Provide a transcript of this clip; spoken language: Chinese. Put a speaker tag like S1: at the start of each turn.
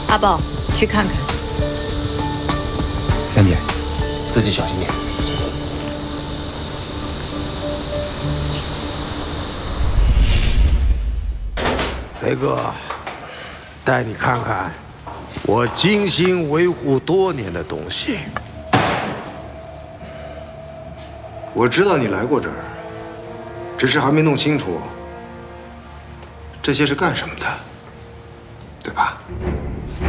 S1: 阿宝，去看看。
S2: 三姐，
S3: 自己小心点。
S4: 雷哥，带你看看我精心维护多年的东西。
S5: 我知道你来过这儿，只是还没弄清楚这些是干什么的。